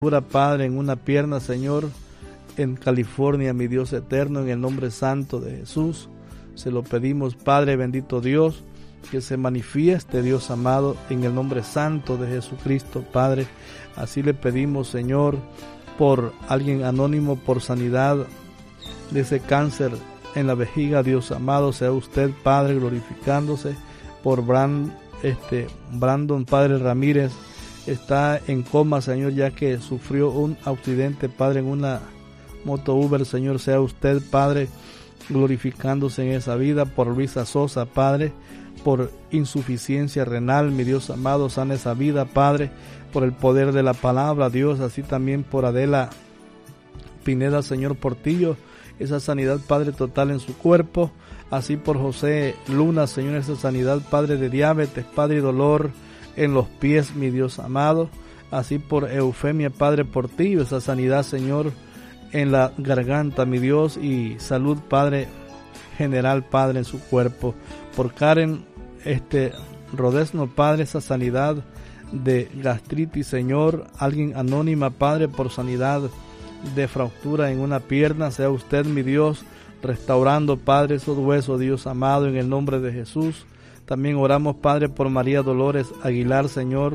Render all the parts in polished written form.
Padre, en una pierna, Señor, en California, mi Dios eterno, en el nombre santo de Jesús. Se lo pedimos, Padre bendito Dios, que se manifieste, Dios amado, en el nombre santo de Jesucristo, Padre. Así le pedimos, Señor, por alguien anónimo, por sanidad de ese cáncer en la vejiga, Dios amado, sea usted, Padre, glorificándose. Por Brandon, Padre Ramírez, está en coma, Señor, ya que sufrió un accidente, Padre, en una moto Uber, Señor, sea usted, Padre, glorificándose en esa vida. Por Luisa Sosa, Padre, por insuficiencia renal, mi Dios amado, sana esa vida, Padre, por el poder de la palabra, Dios. Así también por Adela Pineda, Señor Portillo, esa sanidad, Padre, total en su cuerpo. Así por José Luna, Señor, esa sanidad, Padre, de diabetes, Padre, y dolor en los pies, mi Dios amado. Así por Eufemia, Padre Portillo, esa sanidad, Señor, en la garganta, mi Dios, y salud, Padre, general, Padre, en su cuerpo. Por Karen Rodesno, Padre, esa sanidad de gastritis, Señor. Alguien anónima, Padre, por sanidad de fractura en una pierna, sea usted, mi Dios, restaurando, Padre, esos huesos, Dios amado, en el nombre de Jesús. También oramos, Padre, por María Dolores Aguilar, Señor,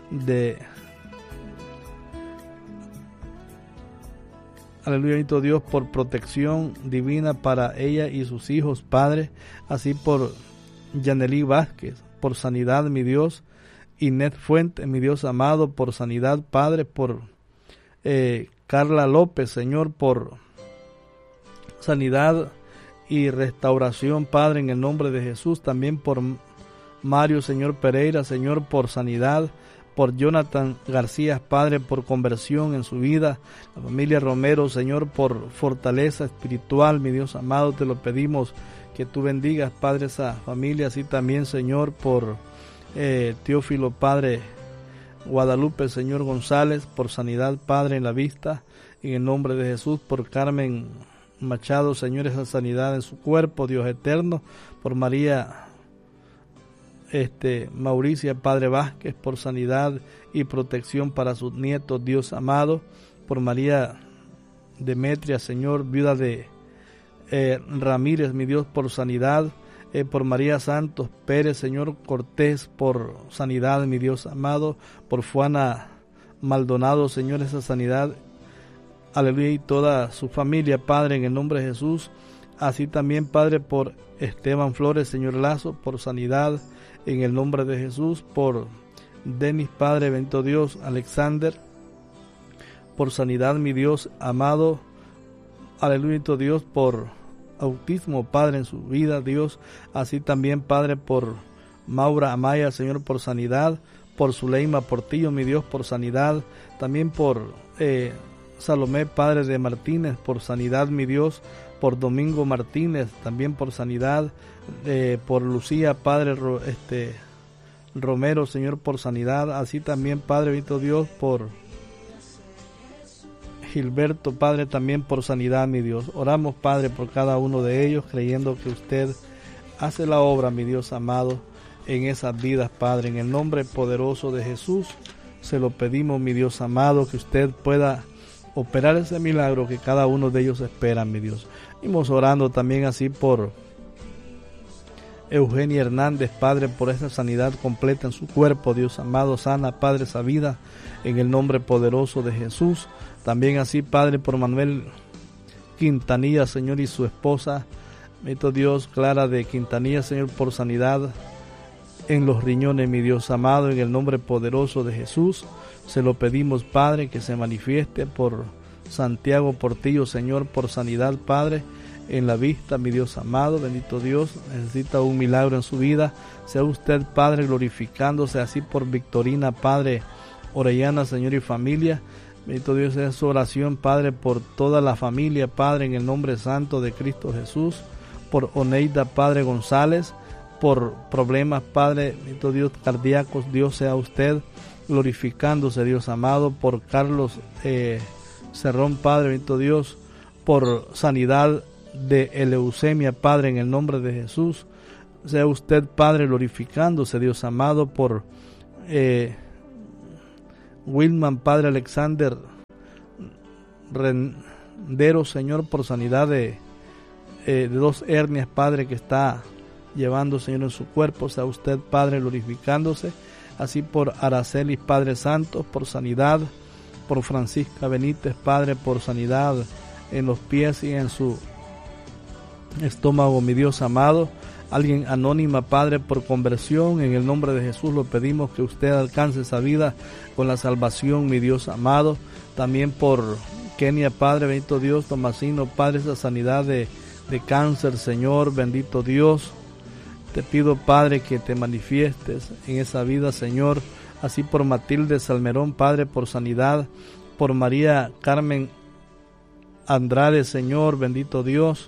aleluya, Dios, por protección divina para ella y sus hijos, Padre. Así por Yanely Vázquez, por sanidad, mi Dios. Inés Fuente, mi Dios amado, por sanidad, Padre. Por Carla López, Señor, por sanidad y restauración, Padre, en el nombre de Jesús. También por Mario, Señor Pereira, Señor, por sanidad. Por Jonathan García, Padre, por conversión en su vida. La familia Romero, Señor, por fortaleza espiritual, mi Dios amado, te lo pedimos, que tú bendigas, Padre, esa familia. Así también, Señor, por Teófilo, Padre Guadalupe, Señor González, por sanidad, Padre, en la vista, en el nombre de Jesús. Por Carmen Machado, Señor, esa sanidad en su cuerpo, Dios eterno. Por María Mauricia, Padre Vázquez, por sanidad y protección para sus nietos, Dios amado. Por María Demetria, Señor, viuda de Ramírez, mi Dios, por sanidad. Por María Santos Pérez, Señor Cortés, por sanidad, mi Dios amado. Por Juana Maldonado, Señor, esa sanidad, aleluya, y toda su familia, Padre, en el nombre de Jesús. Así también, Padre, por Esteban Flores, Señor Lazo, por sanidad, en el nombre de Jesús. Por Denis, Padre bendito Dios, Alexander, por sanidad, mi Dios amado, aleluya, Dios, por autismo, Padre, en su vida, Dios. Así también, Padre, por Maura Amaya, Señor, por sanidad. Por Zuleima Portillo, mi Dios, por sanidad. También por Salomé, Padre de Martínez, por sanidad, mi Dios. Por Domingo Martínez, también por sanidad. Por Lucía, Padre Romero, Señor, por sanidad. Así también, Padre bendito Dios, por Gilberto, Padre, también por sanidad, mi Dios. Oramos, Padre, por cada uno de ellos, creyendo que usted hace la obra, mi Dios amado, en esas vidas, Padre. En el nombre poderoso de Jesús, se lo pedimos, mi Dios amado, que usted pueda operar ese milagro que cada uno de ellos espera, mi Dios. Seguimos orando también así por Eugenia Hernández, Padre, por esa sanidad completa en su cuerpo, Dios amado, sana, Padre, esa vida, en el nombre poderoso de Jesús. También así, Padre, por Manuel Quintanilla, Señor, y su esposa, bendito Dios, Clara de Quintanilla, Señor, por sanidad en los riñones, mi Dios amado, en el nombre poderoso de Jesús. Se lo pedimos, Padre, que se manifieste. Por Santiago Portillo, Señor, por sanidad, Padre, en la vista, mi Dios amado, bendito Dios, necesita un milagro en su vida. Sea usted, Padre, glorificándose. Así por Victorina, Padre Orellana, Señor, y familia, bendito Dios, es su oración, Padre, por toda la familia, Padre, en el nombre santo de Cristo Jesús. Por Oneida, Padre González, por problemas, Padre, bendito Dios, cardíacos, Dios, sea usted glorificándose, Dios amado. Por Carlos Cerrón, Padre, bendito Dios, por sanidad de leucemia, Padre, en el nombre de Jesús. Sea usted, Padre, glorificándose, Dios amado. Por Wilman, Padre Alexander Renderos, Señor, por sanidad de 2 hernias, Padre, que está llevando, Señor, en su cuerpo. Sea usted, Padre, glorificándose. Así por Araceli, Padre Santo, por sanidad. Por Francisca Benítez, Padre, por sanidad en los pies y en su estómago, mi Dios amado. Alguien anónima, Padre, por conversión. En el nombre de Jesús lo pedimos que usted alcance esa vida con la salvación, mi Dios amado. También por Kenia, Padre, bendito Dios. Tomasino, Padre, esa sanidad de cáncer, Señor, bendito Dios. Te pido, Padre, que te manifiestes en esa vida, Señor. Así por Matilde Salmerón, Padre, por sanidad. Por María Carmen Andrade, Señor, bendito Dios.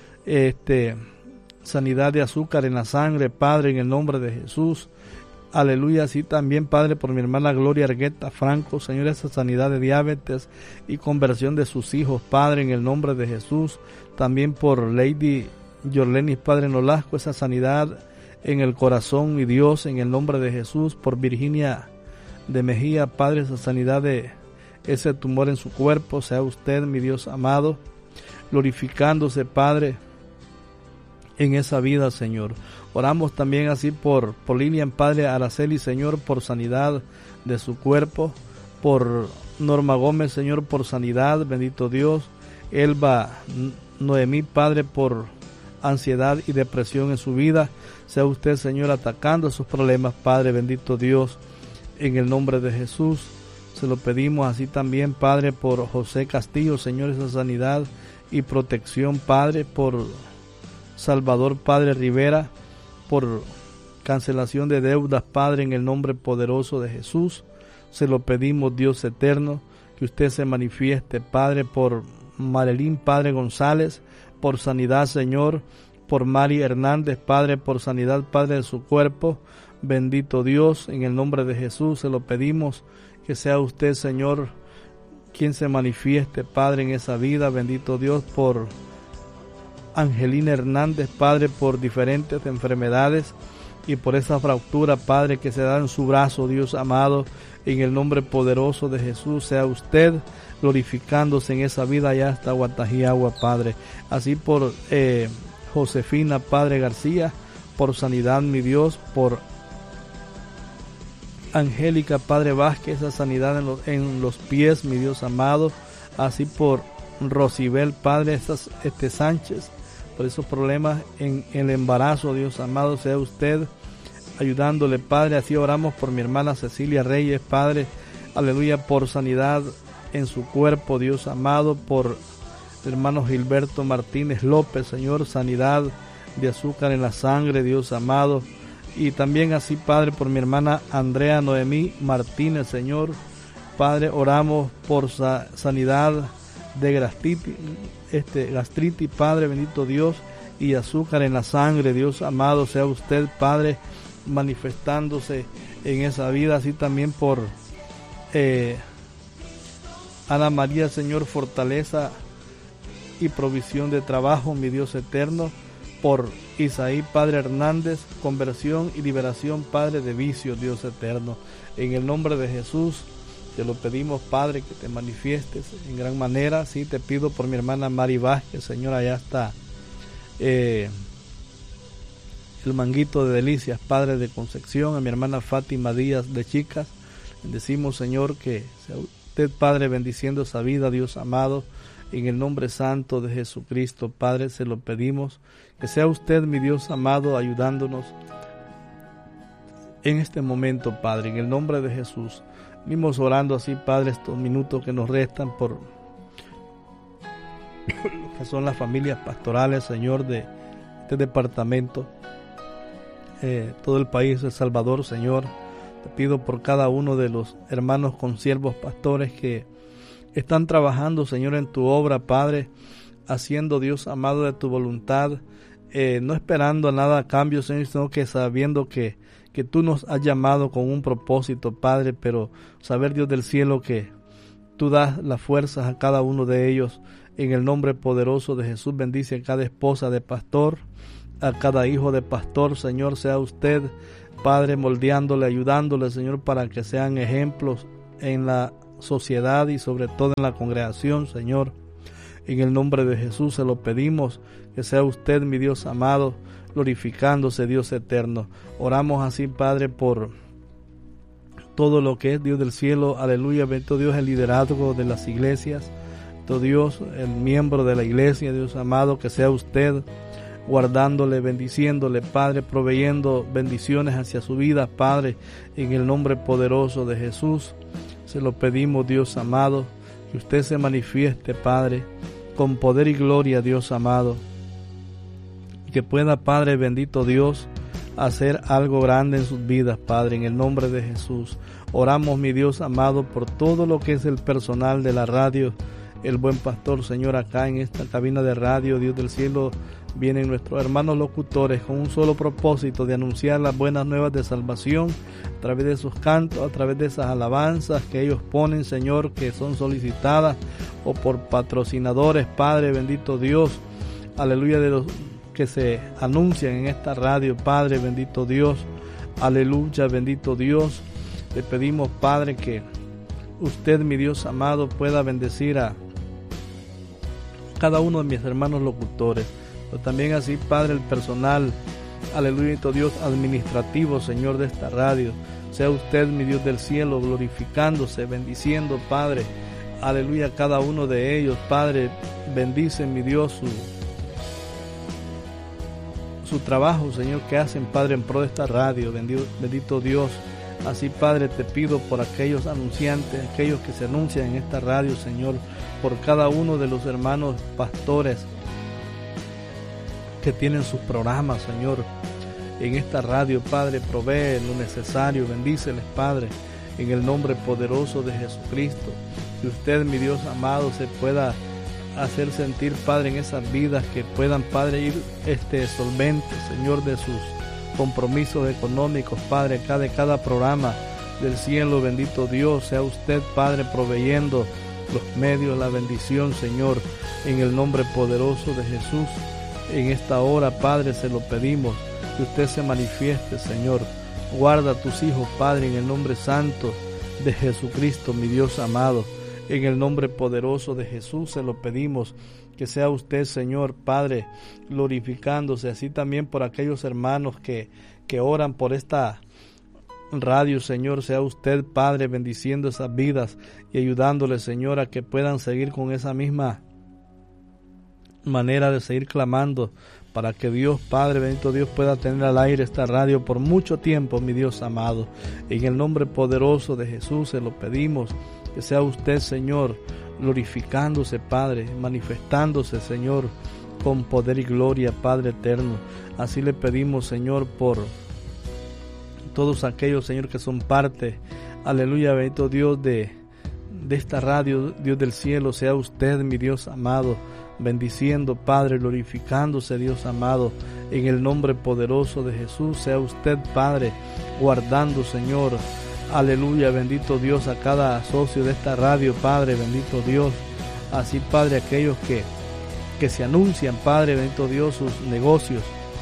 Sanidad de azúcar en la sangre, Padre, en el nombre de Jesús. Aleluya. Así también, Padre, por mi hermana Gloria Argueta Franco, Señor, esa sanidad de diabetes y conversión de sus hijos, Padre, en el nombre de Jesús. También por Lady Yorlenis, Padre Nolasco, esa sanidad en el corazón, mi Dios, en el nombre de Jesús. Por Virginia de Mejía, Padre, esa sanidad de ese tumor en su cuerpo. Sea usted, mi Dios amado, glorificándose, Padre, en esa vida, Señor. Oramos también así por Lilian, Padre, Araceli, Señor, por sanidad de su cuerpo. Por Norma Gómez, Señor, por sanidad, bendito Dios. Elba Noemí, Padre, por ansiedad y depresión en su vida. Sea usted, Señor, atacando esos problemas, Padre, bendito Dios, en el nombre de Jesús. Se lo pedimos así también, Padre, por José Castillo, Señor, esa sanidad y protección, Padre, por Salvador, Padre Rivera, por cancelación de deudas, Padre, en el nombre poderoso de Jesús. Se lo pedimos, Dios eterno, que usted se manifieste, Padre, por Marilyn, Padre González, por sanidad, Señor. Por Mari Hernández, Padre, por sanidad, Padre, de su cuerpo. Bendito Dios, en el nombre de Jesús se lo pedimos, que sea usted, Señor, quien se manifieste, Padre, en esa vida. Bendito Dios, por Angelina Hernández, Padre, por diferentes enfermedades y por esa fractura, Padre, que se da en su brazo, Dios amado, en el nombre poderoso de Jesús. Sea usted glorificándose en esa vida allá hasta Guatajiagua, Padre. Así por Josefina, Padre García, por sanidad, mi Dios. Por Angélica, Padre Vázquez, esa sanidad en los pies, mi Dios amado. Así por Rosibel, Padre Sánchez, por esos problemas en el embarazo, Dios amado. Sea usted ayudándole, Padre. Así oramos por mi hermana Cecilia Reyes, Padre, aleluya, por sanidad en su cuerpo, Dios amado. Por hermano Gilberto Martínez López, Señor, sanidad de azúcar en la sangre, Dios amado. Y también así, Padre, por mi hermana Andrea Noemí Martínez, Señor, Padre, oramos por sanidad de gastritis, Padre, bendito Dios, y azúcar en la sangre, Dios amado. Sea usted, Padre, manifestándose en esa vida. Así también por Ana María, Señor, fortaleza y provisión de trabajo, mi Dios eterno. Por Isaí, Padre Hernández, conversión y liberación, Padre, de vicios, Dios eterno. En el nombre de Jesús te lo pedimos, Padre, que te manifiestes en gran manera. Sí, te pido por mi hermana Mari Vázquez, Señor, allá está el Manguito de Delicias, Padre de Concepción. A mi hermana Fátima Díaz de Chicas, decimos, Señor, que sea usted, Padre, bendiciendo esa vida, Dios amado. En el nombre santo de Jesucristo, Padre, se lo pedimos. Que sea usted, mi Dios amado, ayudándonos en este momento, Padre, en el nombre de Jesús. Venimos orando así, Padre, estos minutos que nos restan por lo que son las familias pastorales, Señor, de este departamento, todo el país de El Salvador, Señor. Te pido por cada uno de los hermanos consiervos pastores que están trabajando, Señor, en tu obra, Padre, haciendo, Dios amado, de tu voluntad, no esperando nada a cambio, Señor, sino que sabiendo que tú nos has llamado con un propósito, Padre, pero saber, Dios del cielo, que tú das las fuerzas a cada uno de ellos. En el nombre poderoso de Jesús, bendice a cada esposa de pastor, a cada hijo de pastor, Señor. Sea usted, Padre, moldeándole, ayudándole, Señor, para que sean ejemplos en la sociedad y sobre todo en la congregación, Señor. En el nombre de Jesús se lo pedimos, que sea usted, mi Dios amado, glorificándose, Dios eterno. Oramos así, Padre, por todo lo que es Dios del cielo, aleluya, bendito Dios, el liderazgo de las iglesias, bendito Dios, el miembro de la iglesia, Dios amado, que sea usted guardándole, bendiciéndole, Padre, proveyendo bendiciones hacia su vida, Padre, en el nombre poderoso de Jesús. Se lo pedimos, Dios amado, que usted se manifieste, Padre, con poder y gloria, Dios amado, y que pueda, Padre, bendito Dios, hacer algo grande en sus vidas, Padre, en el nombre de Jesús. Oramos, mi Dios amado, por todo lo que es el personal de la radio, el buen pastor, Señor, acá en esta cabina de radio, Dios del cielo. Vienen nuestros hermanos locutores con un solo propósito, de anunciar las buenas nuevas de salvación a través de sus cantos, a través de esas alabanzas que ellos ponen, Señor, que son solicitadas o por patrocinadores, Padre, bendito Dios, aleluya, de los que se anuncian en esta radio, Padre, bendito Dios, aleluya, bendito Dios. Le pedimos, Padre, que usted, mi Dios amado, pueda bendecir a cada uno de mis hermanos locutores, pero también así, Padre, el personal, aleluya, Dios, administrativo, Señor, de esta radio. Sea usted, mi Dios del cielo, glorificándose, bendiciendo, Padre, aleluya, cada uno de ellos, Padre. Bendice, mi Dios, su trabajo, Señor, que hacen, Padre, en pro de esta radio. Bendito Dios. Así, Padre, te pido por aquellos anunciantes, aquellos que se anuncian en esta radio, Señor, por cada uno de los hermanos pastores que tienen sus programas, Señor, en esta radio, Padre. Provee lo necesario, bendíceles, Padre, en el nombre poderoso de Jesucristo. Que usted, mi Dios amado, se pueda hacer sentir, Padre, en esas vidas, que puedan, Padre, ir solventes, Señor, de sus compromisos económicos, Padre, de cada programa del cielo. Bendito Dios, sea usted, Padre, proveyendo los medios, la bendición, Señor, en el nombre poderoso de Jesús. En esta hora, Padre, se lo pedimos, que usted se manifieste, Señor. Guarda a tus hijos, Padre, en el nombre santo de Jesucristo, mi Dios amado. En el nombre poderoso de Jesús se lo pedimos, que sea usted, Señor, Padre, glorificándose, así también por aquellos hermanos que oran por esta radio, Señor. Sea usted, Padre, bendiciendo esas vidas y ayudándoles, Señor, a que puedan seguir con esa misma manera de seguir clamando, para que Dios, Padre, bendito Dios, pueda tener al aire esta radio por mucho tiempo, mi Dios amado. En el nombre poderoso de Jesús se lo pedimos, que sea usted, Señor, glorificándose, Padre, manifestándose, Señor, con poder y gloria, Padre eterno. Así le pedimos, Señor, por todos aquellos, Señor, que son parte, aleluya, bendito Dios, de esta radio, Dios del cielo. Sea usted, mi Dios amado, bendiciendo, Padre, glorificándose, Dios amado, en el nombre poderoso de Jesús. Sea usted, Padre, guardando, Señor, aleluya, bendito Dios, a cada socio de esta radio, Padre, bendito Dios. Así, Padre, aquellos que se anuncian, Padre, bendito Dios, sus negocios.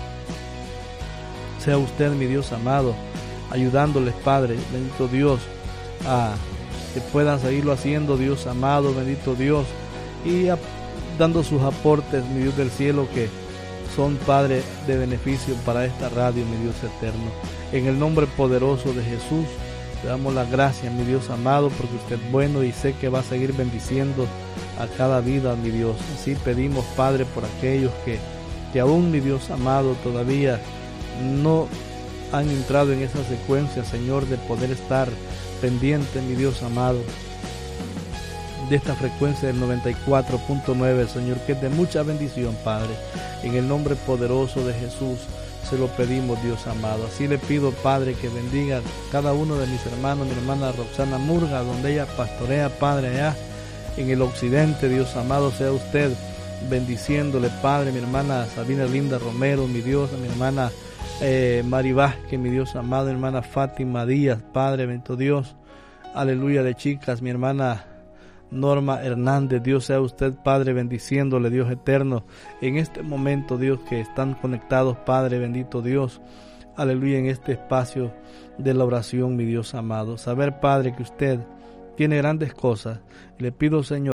Sea usted, mi Dios amado, ayudándoles, Padre, bendito Dios, a que puedan seguirlo haciendo, Dios amado, bendito Dios, y dando sus aportes, mi Dios del cielo, que son, Padre, de beneficio para esta radio, mi Dios eterno. En el nombre poderoso de Jesús, te damos las gracias, mi Dios amado, porque usted es bueno y sé que va a seguir bendiciendo a cada vida, mi Dios. Así pedimos, Padre, por aquellos que aún, mi Dios amado, todavía no han entrado en esa secuencia, Señor, de poder estar pendiente, mi Dios amado, de esta frecuencia del 94.9, Señor, que es de mucha bendición, Padre. En el nombre poderoso de Jesús se lo pedimos, Dios amado. Así le pido, Padre, que bendiga cada uno de mis hermanos, mi hermana Roxana Murga, donde ella pastorea, Padre, allá en el occidente, Dios amado. Sea usted bendiciéndole, Padre, mi hermana Sabina Linda Romero, mi Dios, a mi hermana Mari Vázquez, mi Dios amado, mi hermana Fátima Díaz, Padre, bendito Dios, aleluya, de chicas, mi hermana Norma Hernández. Dios, sea usted, Padre, bendiciéndole, Dios eterno, en este momento, Dios, que están conectados, Padre, bendito Dios, aleluya, en este espacio de la oración, mi Dios amado. Saber, Padre, que usted tiene grandes cosas. Le pido, Señor,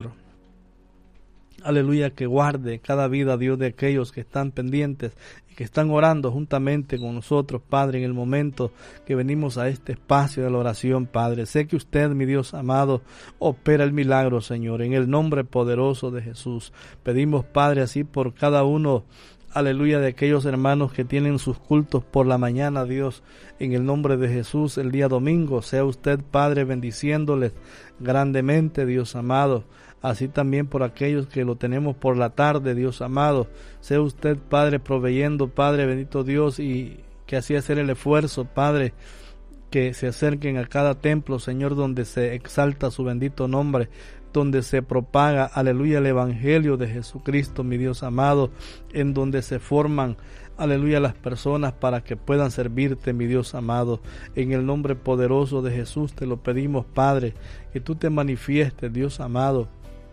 aleluya, que guarde cada vida, Dios, de aquellos que están pendientes y que están orando juntamente con nosotros, Padre, en el momento que venimos a este espacio de la oración, Padre. Sé que usted, mi Dios amado, opera el milagro, Señor, en el nombre poderoso de Jesús. Pedimos, Padre, así por cada uno, aleluya, de aquellos hermanos que tienen sus cultos por la mañana, Dios, en el nombre de Jesús, el día domingo. Sea usted, Padre, bendiciéndoles grandemente, Dios amado. Así también por aquellos que lo tenemos por la tarde, Dios amado. Sea usted, Padre, proveyendo, Padre bendito Dios, y que así hacer el esfuerzo, Padre, que se acerquen a cada templo, Señor, donde se exalta su bendito nombre, donde se propaga, aleluya, el Evangelio de Jesucristo, mi Dios amado, en donde se forman, aleluya, las personas para que puedan servirte, mi Dios amado. En el nombre poderoso de Jesús te lo pedimos, Padre, que tú te manifiestes, Dios amado,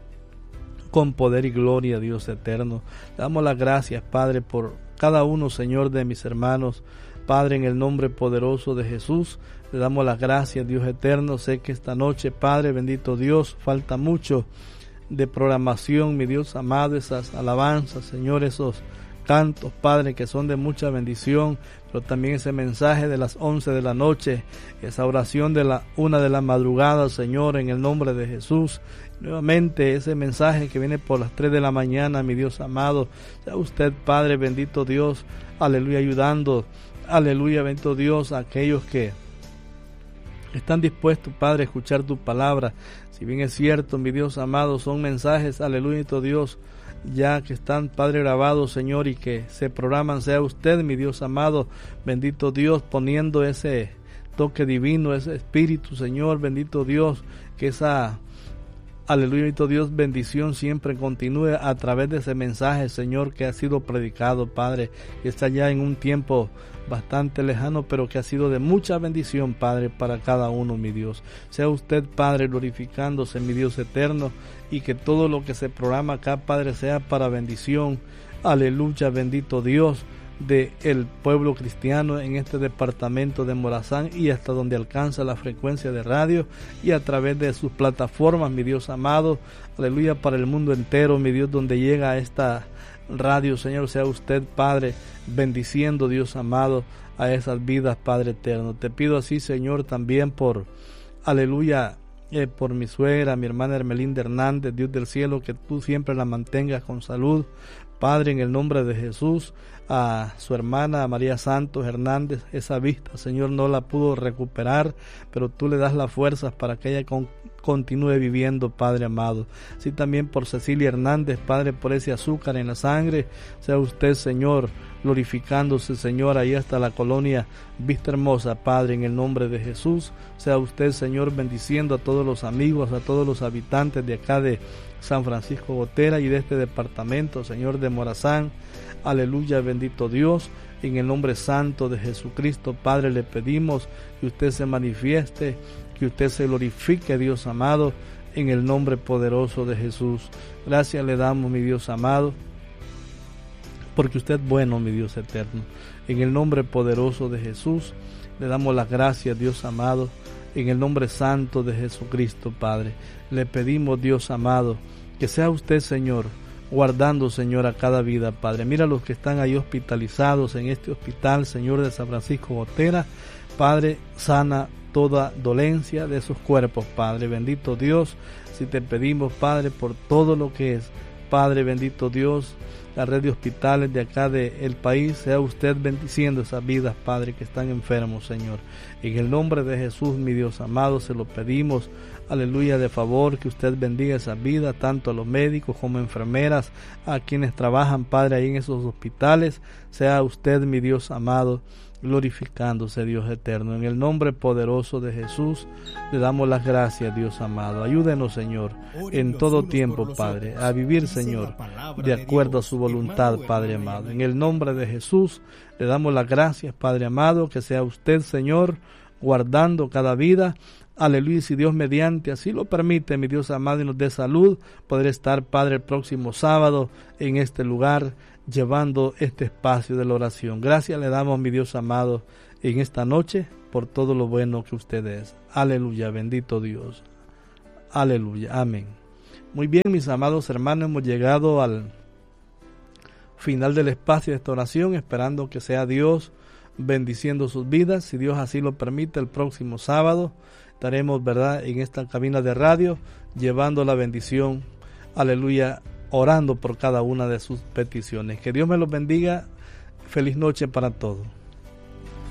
con poder y gloria, Dios eterno. Damos las gracias, Padre, por cada uno, Señor, de mis hermanos. Padre, en el nombre poderoso de Jesús, le damos las gracias, Dios eterno. Sé que esta noche, Padre, bendito Dios, falta mucho de programación, mi Dios amado, esas alabanzas, Señor, esos cantos, Padre, que son de mucha bendición, pero también ese mensaje de las 11 de la noche, esa oración de la 1 de la madrugada, Señor, en el nombre de Jesús. Nuevamente ese mensaje que viene por las 3 de la mañana, mi Dios amado. Sea usted, Padre, bendito Dios, aleluya, ayudando, aleluya, bendito Dios, a aquellos que están dispuestos, Padre, a escuchar tu palabra. Si bien es cierto, mi Dios amado, son mensajes, aleluya, bendito Dios, ya que están, Padre, grabados, Señor, y que se programan. Sea usted, mi Dios amado, bendito Dios, poniendo ese toque divino, ese espíritu, Señor, bendito Dios, que esa, aleluya, bendito Dios, bendición siempre continúe a través de ese mensaje, Señor, que ha sido predicado, Padre, que está ya en un tiempo bastante lejano, pero que ha sido de mucha bendición, Padre, para cada uno, mi Dios. Sea usted, Padre, glorificándose, mi Dios eterno, y que todo lo que se programa acá, Padre, sea para bendición, aleluya, bendito Dios, de el pueblo cristiano en este departamento de Morazán y hasta donde alcanza la frecuencia de radio y a través de sus plataformas, mi Dios amado, aleluya, para el mundo entero, mi Dios, donde llega esta radio, Señor. Sea usted, Padre, bendiciendo, Dios amado, a esas vidas, Padre eterno. Te pido así, Señor, también por, aleluya, por mi suegra, mi hermana Hermelinda Hernández, Dios del cielo, que tú siempre la mantengas con salud, Padre, en el nombre de Jesús. A su hermana María Santos Hernández, esa vista, Señor, no la pudo recuperar, pero tú le das las fuerzas para que ella continúe viviendo, Padre amado. Así también por Cecilia Hernández, Padre, por ese azúcar en la sangre. Sea usted, Señor, glorificándose, Señor, ahí hasta la colonia Vista Hermosa, Padre, en el nombre de Jesús. Sea usted, Señor, bendiciendo a todos los amigos, a todos los habitantes de acá de San Francisco Gotera y de este departamento, Señor, de Morazán. Aleluya, bendito Dios, en el nombre santo de Jesucristo, Padre, le pedimos que usted se manifieste, que usted se glorifique, Dios amado, en el nombre poderoso de Jesús. Gracias le damos, mi Dios amado, porque usted es bueno, mi Dios eterno. En el nombre poderoso de Jesús, le damos las gracias, Dios amado, en el nombre santo de Jesucristo, Padre. Le pedimos, Dios amado, que sea usted, Señor, guardando, Señor, a cada vida, Padre. Mira los que están ahí hospitalizados en este hospital, Señor, de San Francisco Gotera. Padre, sana toda dolencia de esos cuerpos, Padre. Bendito Dios, si te pedimos, Padre, por todo lo que es, Padre, bendito Dios, la red de hospitales de acá del país, sea usted bendiciendo esas vidas, Padre, que están enfermos, Señor. En el nombre de Jesús, mi Dios amado, se lo pedimos, aleluya, de favor, que usted bendiga esa vida, tanto a los médicos como enfermeras, a quienes trabajan, Padre, ahí en esos hospitales. Sea usted, mi Dios amado, glorificándose, Dios eterno. En el nombre poderoso de Jesús, le damos las gracias, Dios amado. Ayúdenos, Señor, en todo tiempo, Padre, a vivir, Señor, de acuerdo a su voluntad, Padre amado. En el nombre de Jesús, le damos las gracias, Padre amado, que sea usted, Señor, guardando cada vida. Aleluya, si Dios mediante así lo permite, mi Dios amado, y nos dé salud, poder estar, Padre, el próximo sábado en este lugar, llevando este espacio de la oración. Gracias le damos, mi Dios amado, en esta noche, por todo lo bueno que usted es. Aleluya, bendito Dios. Aleluya. Amén. Muy bien, mis amados hermanos, hemos llegado al final del espacio de esta oración, esperando que sea Dios bendiciendo sus vidas. Si Dios así lo permite, el próximo sábado estaremos, ¿verdad?, en esta cabina de radio, llevando la bendición, aleluya, orando por cada una de sus peticiones. Que Dios me los bendiga. Feliz noche para todos.